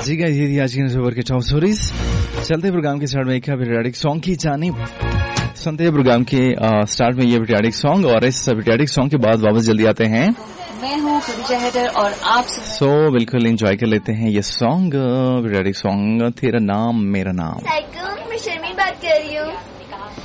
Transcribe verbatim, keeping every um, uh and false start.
जी guys, ये थी आज की सुपर के टॉप स्टोरीज। चलते प्रोग्राम के स्टार्ट में एक पेट्रियाटिक सॉन्ग की जानिब सुनते हैं। प्रोग्राम के स्टार्ट में ये पेट्रियाटिक सॉन्ग, और इस पेट्रियाटिक सॉन्ग के बाद वापस जल्दी आते हैं। मैं हूँ खदीजा हैदर और आप सो so, बिल्कुल एंजॉय कर लेते हैं ये सॉन्ग, पेट्रियाटिक सॉन्ग तेरा नाम मेरा नाम। मैं शर्मीन बात कर रही हूँ।